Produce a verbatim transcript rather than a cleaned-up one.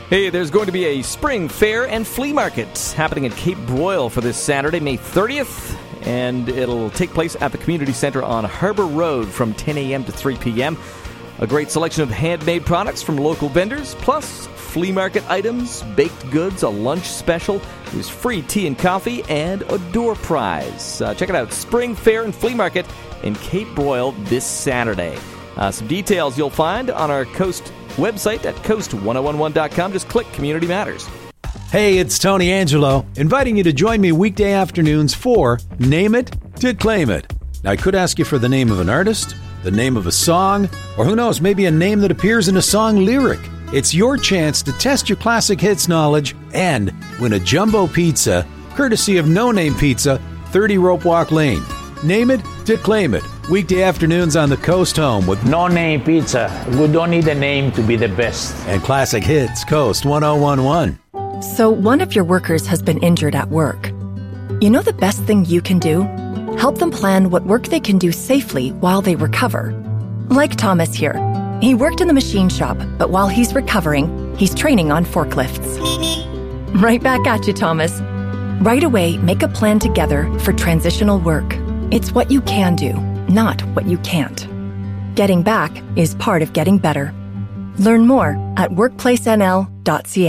Hey, there's going to be a spring fair and flea market happening at Cape Broyle for this Saturday, May thirtieth, and it'll take place at the Community Center on Harbor Road from ten a.m. to three p.m. A great selection of handmade products from local vendors, plus flea market items, baked goods, a lunch special. There's free tea and coffee, and a door prize. Uh, check it out, Spring Fair and Flea Market in Cape Broyle this Saturday. Uh, some details you'll find on our Coast website at coast ten eleven dot com. Just click Community Matters. Hey, it's Tony Angelo, inviting you to join me weekday afternoons for Name It to Claim It. Now, I could ask you for the name of an artist, the name of a song, or who knows, maybe a name that appears in a song lyric. It's your chance to test your classic hits knowledge and win a jumbo pizza, courtesy of No Name Pizza, thirty Rope Walk Lane. Name It to Claim It. Weekday afternoons on the Coast Home with No Name Pizza. We don't need a name to be the best. And classic hits, Coast ten eleven. So one of your workers has been injured at work. You know the best thing you can do? Help them plan what work they can do safely while they recover. Like Thomas here. He worked in the machine shop, but while he's recovering, he's training on forklifts. Right back at you, Thomas. Right away, make a plan together for transitional work. It's what you can do, not what you can't. Getting back is part of getting better. Learn more at workplace n l dot c a.